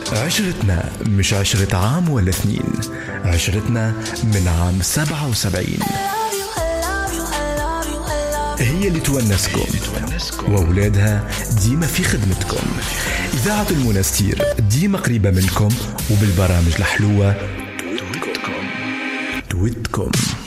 عشرتنا مش 10 عام ولا 2، عشرتنا من عام 77 هي اللي تونسكم وأولادها ديما في خدمتكم. إذاعة المنستير ديما قريبة منكم وبالبرامج الحلوة تويتكم.